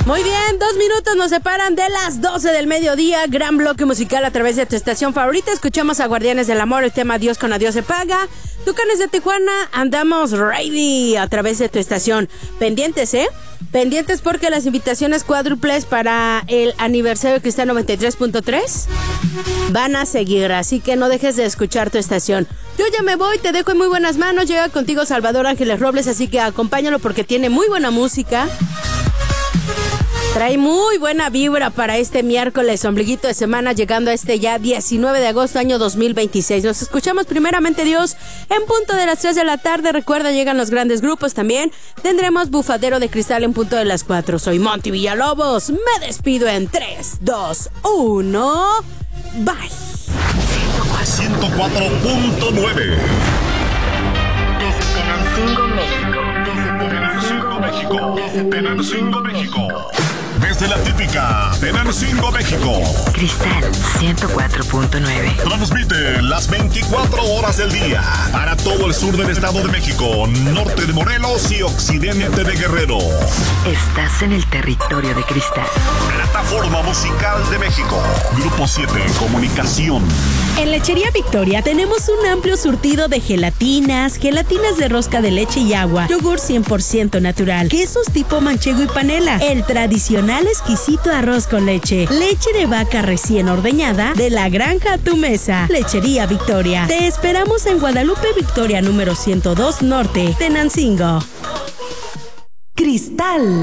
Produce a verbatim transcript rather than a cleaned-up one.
Muy bien, dos minutos nos separan de las doce del mediodía. Gran bloque musical a través de tu estación favorita. Escuchamos a Guardianes del Amor, el tema Dios con Adiós se paga. Tucanes de Tijuana, andamos ready a través de tu estación. Pendientes, ¿eh? Pendientes porque las invitaciones cuádruples para el aniversario de Cristal noventa y tres punto tres van a seguir, así que no dejes de escuchar tu estación. Yo ya me voy, te dejo en muy buenas manos. Llega contigo Salvador Ángeles Robles, así que acompáñalo porque tiene muy buena música. Trae muy buena vibra para este miércoles, ombliguito de semana, llegando a este ya diecinueve de agosto, año dos mil veintiséis. Nos escuchamos primeramente Dios en punto de las tres de la tarde. Recuerda, llegan los grandes grupos también. Tendremos Bufadero de Cristal en punto de las cuatro. Soy Monty Villalobos. Me despido en tres, dos, uno. Bye. ciento cuatro punto nueve. Desde Tenancingo, México. Tenancingo, México. Desde Tenancingo, México. Desde la típica Tenancingo, México. Cristal ciento cuatro punto nueve. Transmite las veinticuatro horas del día para todo el sur del Estado de México, norte de Morelos y occidente de Guerrero. Estás en el territorio de Cristal. Plataforma musical de México. Grupo siete Comunicación. En Lechería Victoria tenemos un amplio surtido de gelatinas, gelatinas de rosca de leche y agua, yogur cien por ciento natural, quesos tipo manchego y panela, el tradicional exquisito arroz con leche, leche de vaca recién ordeñada de la granja a tu mesa. Lechería Victoria. Te esperamos en Guadalupe Victoria número ciento dos Norte, Tenancingo. Cristal